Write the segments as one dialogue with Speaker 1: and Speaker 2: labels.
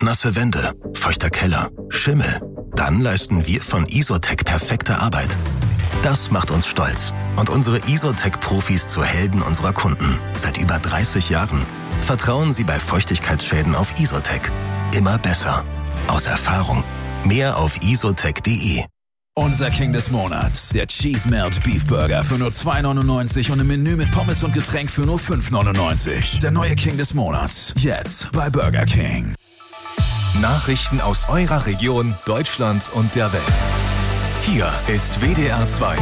Speaker 1: nasse Wände, feuchter Keller, Schimmel. Dann leisten wir von Isotec perfekte Arbeit. Das macht uns stolz und unsere Isotec-Profis zu Helden unserer Kunden. Seit über 30 Jahren. Vertrauen Sie bei Feuchtigkeitsschäden auf Isotec. Immer besser. Aus Erfahrung. Mehr auf isotec.de.
Speaker 2: Unser King des Monats, der Cheese Melt Beef Burger für nur $2,99 und im Menü mit Pommes und Getränk für nur $5,99. Der neue King des Monats, jetzt bei Burger King.
Speaker 3: Nachrichten aus eurer Region, Deutschland und der Welt. Hier ist WDR 2.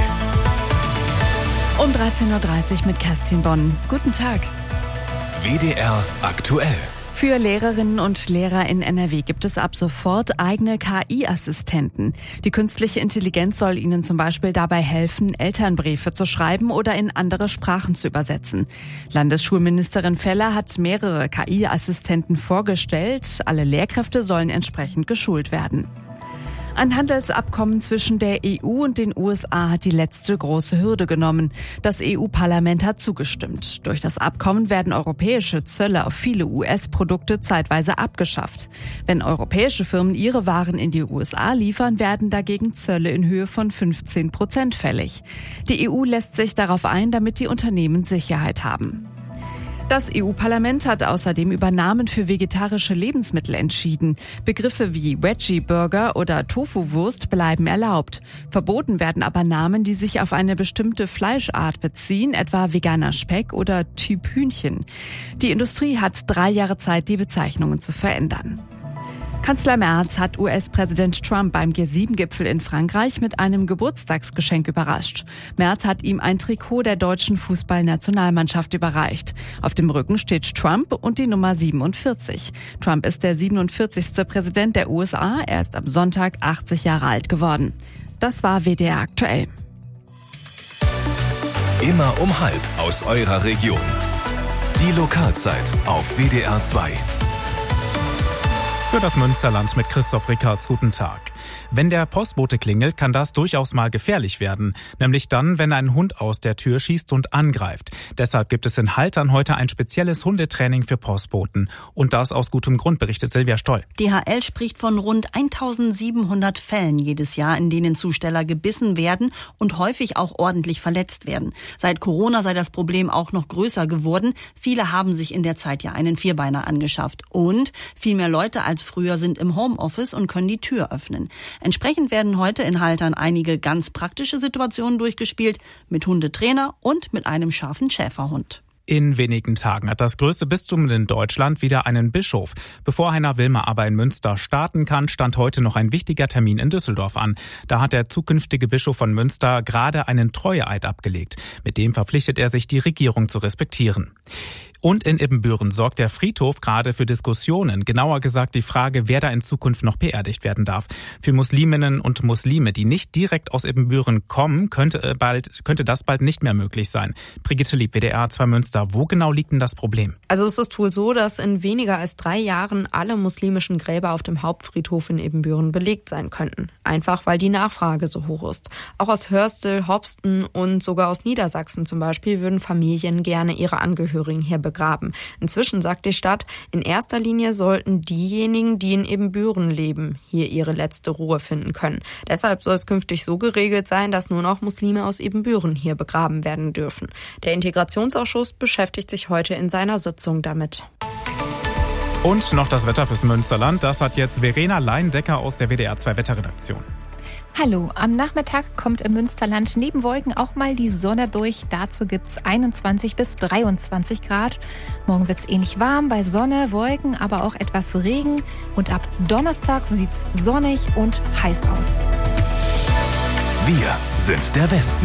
Speaker 4: Um 13.30 Uhr mit Kerstin Bonn. Guten Tag.
Speaker 3: WDR aktuell.
Speaker 4: Für Lehrerinnen und Lehrer in NRW gibt es ab sofort eigene KI-Assistenten. Die künstliche Intelligenz soll ihnen zum Beispiel dabei helfen, Elternbriefe zu schreiben oder in andere Sprachen zu übersetzen. Landesschulministerin Feller hat mehrere KI-Assistenten vorgestellt. Alle Lehrkräfte sollen entsprechend geschult werden. Ein Handelsabkommen zwischen der EU und den USA hat die letzte große Hürde genommen. Das EU-Parlament hat zugestimmt. Durch das Abkommen werden europäische Zölle auf viele US-Produkte zeitweise abgeschafft. Wenn europäische Firmen ihre Waren in die USA liefern, werden dagegen Zölle in Höhe von 15% fällig. Die EU lässt sich darauf ein, damit die Unternehmen Sicherheit haben. Das EU-Parlament hat außerdem über Namen für vegetarische Lebensmittel entschieden. Begriffe wie Veggie-Burger oder Tofu-Wurst bleiben erlaubt. Verboten werden aber Namen, die sich auf eine bestimmte Fleischart beziehen, etwa veganer Speck oder Typ Hühnchen. Die Industrie hat 3 Jahre Zeit, die Bezeichnungen zu verändern. Kanzler Merz hat US-Präsident Trump beim G7-Gipfel in Frankreich mit einem Geburtstagsgeschenk überrascht. Merz hat ihm ein Trikot der deutschen Fußballnationalmannschaft überreicht. Auf dem Rücken steht Trump und die Nummer 47. Trump ist der 47. Präsident der USA. Er ist am Sonntag 80 Jahre alt geworden. Das war WDR aktuell.
Speaker 3: Immer um 12:30 aus eurer Region. Die Lokalzeit auf WDR 2.
Speaker 5: Für das Münsterland mit Christoph Rickers. Guten Tag. Wenn der Postbote klingelt, kann das durchaus mal gefährlich werden. Nämlich dann, wenn ein Hund aus der Tür schießt und angreift. Deshalb gibt es in Haltern heute ein spezielles Hundetraining für Postboten. Und das aus gutem Grund, berichtet Silvia Stoll.
Speaker 6: DHL spricht von rund 1700 Fällen jedes Jahr, in denen Zusteller gebissen werden und häufig auch ordentlich verletzt werden. Seit Corona sei das Problem auch noch größer geworden. Viele haben sich in der Zeit ja einen Vierbeiner angeschafft. Und viel mehr Leute als früher sind im Homeoffice und können die Tür öffnen. Entsprechend werden heute in Haltern einige ganz praktische Situationen durchgespielt, mit Hundetrainer und mit einem scharfen Schäferhund.
Speaker 5: In wenigen Tagen hat das größte Bistum in Deutschland wieder einen Bischof. Bevor Heiner Wilmer aber in Münster starten kann, stand heute noch ein wichtiger Termin in Düsseldorf an. Da hat der zukünftige Bischof von Münster gerade einen Treueeid abgelegt. Mit dem verpflichtet er sich, die Regierung zu respektieren. Und in Ibbenbüren sorgt der Friedhof gerade für Diskussionen. Genauer gesagt die Frage, wer da in Zukunft noch beerdigt werden darf. Für Musliminnen und Muslime, die nicht direkt aus Ibbenbüren kommen, könnte das bald nicht mehr möglich sein. Brigitte Lieb, WDR 2 Münster. Wo genau liegt denn das Problem?
Speaker 7: Also es ist wohl so, dass in weniger als 3 Jahren alle muslimischen Gräber auf dem Hauptfriedhof in Ibbenbüren belegt sein könnten. Einfach, weil die Nachfrage so hoch ist. Auch aus Hörstel, Hopsten und sogar aus Niedersachsen zum Beispiel würden Familien gerne ihre Angehörigen hier begraben. Inzwischen sagt die Stadt, in erster Linie sollten diejenigen, die in Ibbenbüren leben, hier ihre letzte Ruhe finden können. Deshalb soll es künftig so geregelt sein, dass nur noch Muslime aus Ibbenbüren hier begraben werden dürfen. Der Integrationsausschuss beschäftigt sich heute in seiner Sitzung damit.
Speaker 5: Und noch das Wetter fürs Münsterland. Das hat jetzt Verena Leindecker aus der WDR 2 Wetterredaktion.
Speaker 8: Hallo, am Nachmittag kommt im Münsterland neben Wolken auch mal die Sonne durch. Dazu gibt's 21 bis 23 Grad. Morgen wird's ähnlich warm bei Sonne, Wolken, aber auch etwas Regen. Und ab Donnerstag sieht's sonnig und heiß aus.
Speaker 3: Wir sind der Westen.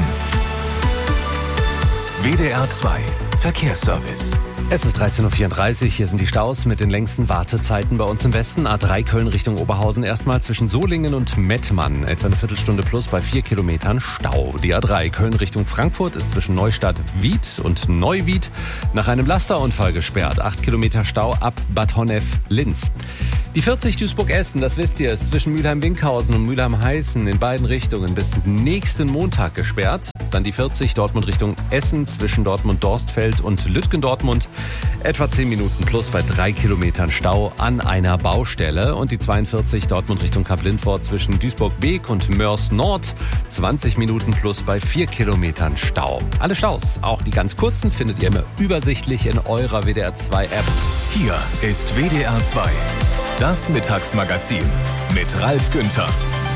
Speaker 3: WDR 2 Verkehrsservice.
Speaker 9: Es ist 13.34 Uhr, hier sind die Staus mit den längsten Wartezeiten bei uns im Westen. A3 Köln Richtung Oberhausen erstmal zwischen Solingen und Mettmann. Etwa eine Viertelstunde plus bei 4 Kilometern Stau. Die A3 Köln Richtung Frankfurt ist zwischen Neustadt-Wied und Neuwied nach einem Lasterunfall gesperrt. 8 Kilometer Stau ab Bad Honnef-Linz. Die 40 Duisburg-Essen, das wisst ihr, ist zwischen Mülheim-Winkhausen und Mülheim-Heißen in beiden Richtungen bis nächsten Montag gesperrt. Dann die 40 Dortmund Richtung Essen zwischen Dortmund-Dorstfeld und Lütgendortmund. Etwa 10 Minuten plus bei 3 Kilometern Stau an einer Baustelle. Und die 42 Dortmund Richtung Kap-Lindfort zwischen Duisburg-Beek und Mörs-Nord. 20 Minuten plus bei 4 Kilometern Stau. Alle Staus, auch die ganz kurzen, findet ihr immer übersichtlich in eurer WDR 2 App.
Speaker 3: Hier ist WDR 2. Das Mittagsmagazin mit Ralf Günther.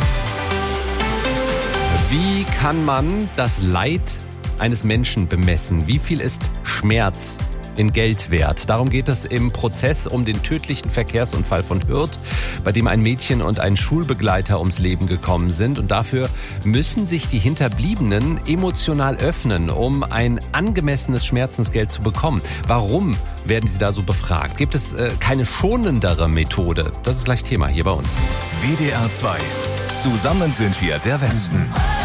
Speaker 9: Wie kann man das Leid eines Menschen bemessen? Wie viel ist Schmerz in Geld wert? Darum geht es im Prozess um den tödlichen Verkehrsunfall von Hürth, bei dem ein Mädchen und ein Schulbegleiter ums Leben gekommen sind. Und dafür müssen sich die Hinterbliebenen emotional öffnen, um ein angemessenes Schmerzensgeld zu bekommen. Warum werden sie da so befragt? Gibt es keine schonendere Methode? Das ist gleich Thema hier bei uns.
Speaker 3: WDR 2. Zusammen sind wir der Westen.